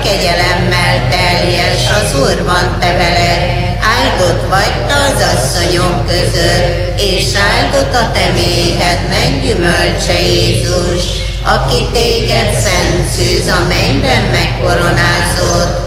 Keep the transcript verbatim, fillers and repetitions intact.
kegyelemmel teljes, az Úr van te veled, áldott vagy te az asszonyok között, és áldott a te méhednek gyümölcse Jézus, aki téged szent szűz a mennyben megkoronázott,